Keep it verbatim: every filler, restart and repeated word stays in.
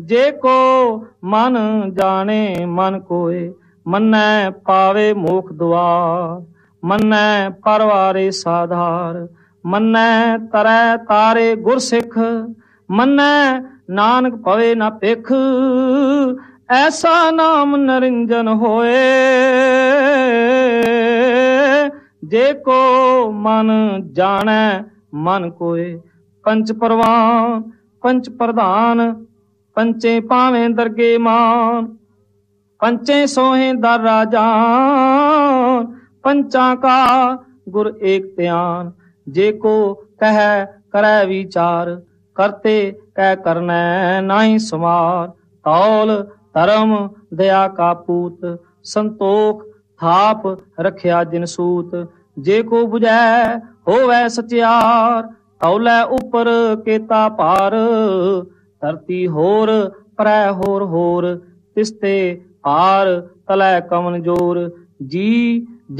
जे को मन जाने मन कोय, मन्नै पावे मोख दुआर। मन्नै परवारे साधार, मन्नै तरै तारे गुरसिख। मन्नै नानक पवे न भिख, ऐसा नाम निरंजन होए। जे को मन जाने मन कोय, पंच परवान पंच प्रधान, पंचे पावें दरगे मान। पंचे सोहें दर राजान, पंचा का गुर एक ध्यान। जे को कह करै विचार, करते कह करनै नाहि समार। तौल धर्म दया का पूत, संतोख थाप रखिया जिन सूत। जे को बुझै होवै सचियार, तौलै उपर केता पार। धरती होर परै होर होर, तिसते पार तलै कवन जोर। जी